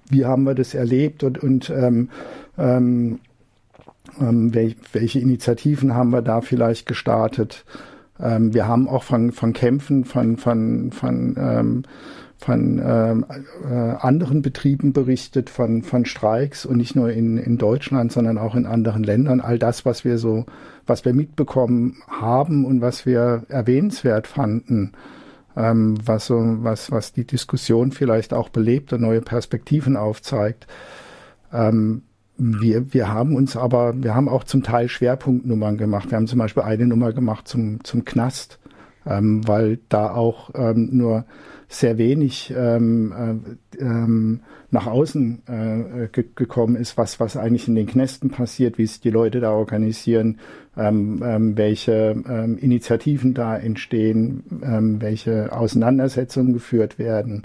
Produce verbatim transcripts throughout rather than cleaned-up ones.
wie haben wir das erlebt und, und ähm, ähm, ähm, wel, welche Initiativen haben wir da vielleicht gestartet. Ähm, wir haben auch von, von Kämpfen, von, von, von, ähm, von ähm, äh, anderen Betrieben berichtet, von, von Streiks und nicht nur in, in Deutschland, sondern auch in anderen Ländern. All das, was wir so, was wir mitbekommen haben und was wir erwähnenswert fanden, ähm, was so, was, was die Diskussion vielleicht auch belebt und neue Perspektiven aufzeigt. Ähm, wir, wir haben uns aber, wir haben auch zum Teil Schwerpunktnummern gemacht. Wir haben zum Beispiel eine Nummer gemacht zum, zum Knast, ähm, weil da auch ähm, nur sehr wenig ähm, äh, ähm, nach außen äh, ge- gekommen ist, was, was eigentlich in den Knästen passiert, wie sich die Leute da organisieren, ähm, ähm, welche ähm, Initiativen da entstehen, ähm, welche Auseinandersetzungen geführt werden.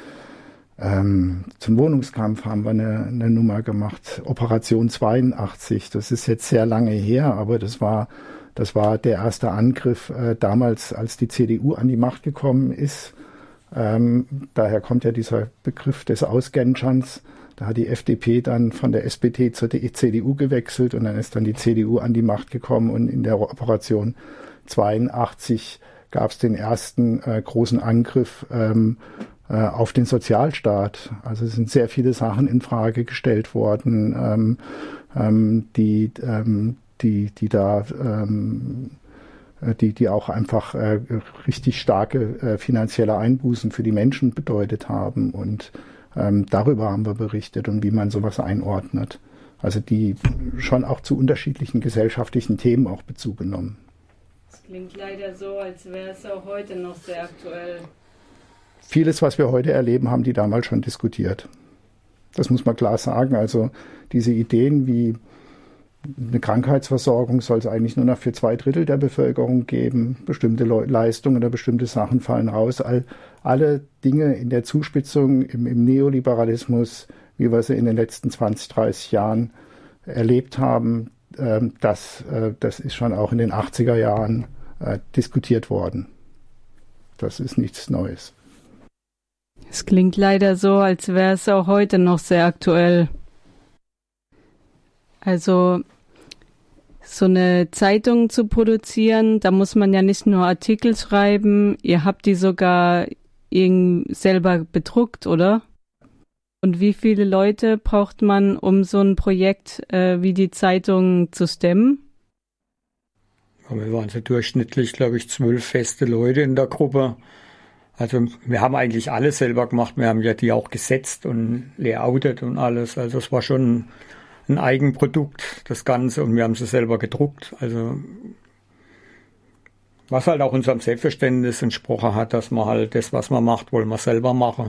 Ähm, zum Wohnungskampf haben wir eine, eine Nummer gemacht, Operation zweiundachtzig. Das ist jetzt sehr lange her, aber das war, das war der erste Angriff äh, damals, als die C D U an die Macht gekommen ist. Ähm, daher kommt ja dieser Begriff des Ausgenscherns. Da hat die F D P dann von der S P D zur C D U gewechselt und dann ist dann die C D U an die Macht gekommen und in der Operation zweiundachtzig gab es den ersten äh, großen Angriff ähm, äh, auf den Sozialstaat. Also es sind sehr viele Sachen in Frage gestellt worden, ähm, ähm, die, ähm, die, die da ähm, die, die auch einfach äh, richtig starke äh, finanzielle Einbußen für die Menschen bedeutet haben. Und ähm, darüber haben wir berichtet und wie man sowas einordnet. Also die schon auch zu unterschiedlichen gesellschaftlichen Themen auch Bezug genommen. Es klingt leider so, als wäre es auch heute noch sehr aktuell. Vieles, was wir heute erleben, haben die damals schon diskutiert. Das muss man klar sagen. Also diese Ideen wie eine Krankheitsversorgung soll es eigentlich nur noch für zwei Drittel der Bevölkerung geben. Bestimmte Le- Leistungen oder bestimmte Sachen fallen raus. All, alle Dinge in der Zuspitzung im, im Neoliberalismus, wie wir sie in den letzten zwanzig, dreißig Jahren erlebt haben, äh, das, äh, das ist schon auch in den achtziger Jahren äh, diskutiert worden. Das ist nichts Neues. Es klingt leider so, als wäre es auch heute noch sehr aktuell. Also so eine Zeitung zu produzieren, da muss man ja nicht nur Artikel schreiben, ihr habt die sogar selber bedruckt, oder? Und wie viele Leute braucht man, um so ein Projekt äh, wie die Zeitung zu stemmen? Ja, wir waren so durchschnittlich, glaube ich, zwölf feste Leute in der Gruppe. Also wir haben eigentlich alles selber gemacht. Wir haben ja die auch gesetzt und layoutet und alles. Also es war schon ein Eigenprodukt, das Ganze, und wir haben sie selber gedruckt. Also was halt auch unserem Selbstverständnis entsprochen hat, dass man halt das, was man macht, wollen wir selber machen.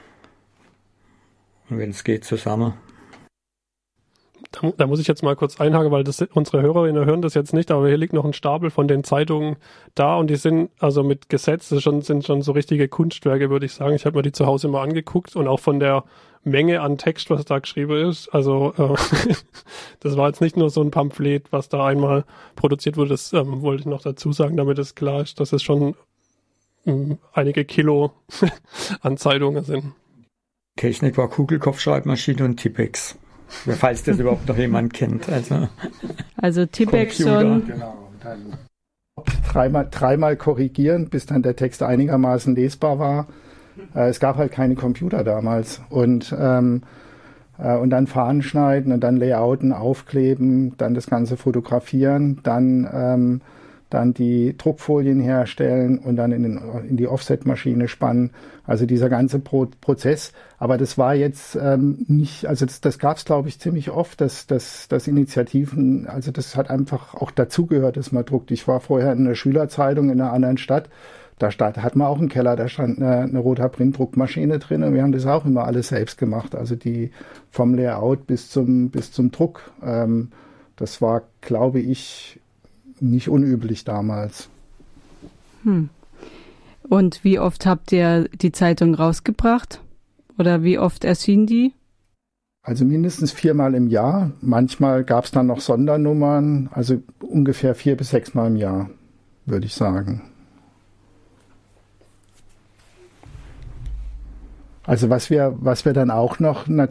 Und wenn es geht, zusammen. Da, da muss ich jetzt mal kurz einhaken, weil das, unsere Hörerinnen hören das jetzt nicht, aber hier liegt noch ein Stapel von den Zeitungen da und die sind also mit Gesetz, das schon, sind schon so richtige Kunstwerke, würde ich sagen. Ich habe mir die zu Hause mal angeguckt und auch von der Menge an Text, was da geschrieben ist. Also äh, das war jetzt nicht nur so ein Pamphlet, was da einmal produziert wurde. Das ähm, wollte ich noch dazu sagen, damit es klar ist, dass es schon ähm, einige Kilo an Zeitungen sind. Technik war Kugelkopfschreibmaschine und Tippex. Falls das überhaupt noch jemand kennt. Also, also Tippex schon. Genau. Dreimal, dreimal korrigieren, bis dann der Text einigermaßen lesbar war. Äh, es gab halt keine Computer damals. Und, ähm, äh, und dann Fahnen schneiden und dann Layouten, aufkleben, dann das Ganze fotografieren, dann, ähm, dann die Druckfolien herstellen und dann in, den, in die Offset-Maschine spannen. Also dieser ganze Pro- Prozess. Aber das war jetzt ähm, nicht, also das, das gab es, glaube ich, ziemlich oft, dass, dass, dass Initiativen, also das hat einfach auch dazugehört, dass man druckt. Ich war vorher in einer Schülerzeitung in einer anderen Stadt. Da stand, hat man auch einen Keller, da stand eine, eine Rothaar-Print-Druckmaschine drin und wir haben das auch immer alles selbst gemacht. Also die vom Layout bis zum, bis zum Druck. Ähm, das war, glaube ich, nicht unüblich damals. Hm. Und wie oft habt ihr die Zeitung rausgebracht? Oder wie oft erschien die? Also mindestens viermal im Jahr. Manchmal gab es dann noch Sondernummern. Also ungefähr vier bis sechsmal im Jahr, würde ich sagen. Also was wir, was wir dann auch noch